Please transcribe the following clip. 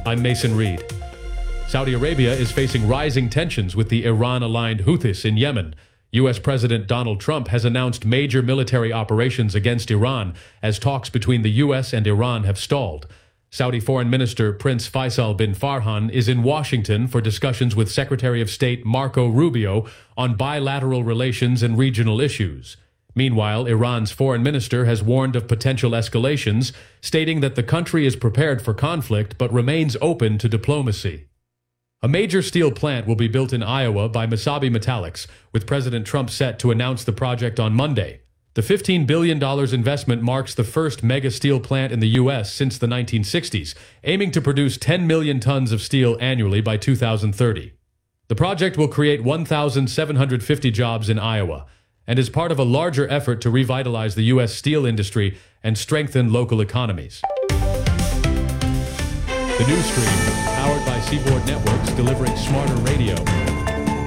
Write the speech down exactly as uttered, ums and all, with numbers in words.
I'm Mason Reed. Saudi Arabia is facing rising tensions with the Iran-aligned Houthis in Yemen. U S President Donald Trump has announced major military operations against Iran as talks between the U S and Iran have stalled. Saudi Foreign Minister Prince Faisal bin Farhan is in Washington for discussions with Secretary of State Marco Rubio on bilateral relations and regional issues. Meanwhile, Iran's foreign minister has warned of potential escalations, stating that the country is prepared for conflict but remains open to diplomacy. A major steel plant will be built in Iowa by Mesabi Metallics, with President Trump set to announce the project on Monday. The fifteen billion dollars investment marks the first mega steel plant in the U S since the nineteen sixties, aiming to produce ten million tons of steel annually by two thousand thirty. The project will create one thousand seven hundred fifty jobs in Iowa, and is part of a larger effort to revitalize the U S steel industry and strengthen local economies. The news stream, powered by Seaboard Networks, delivering smarter radio.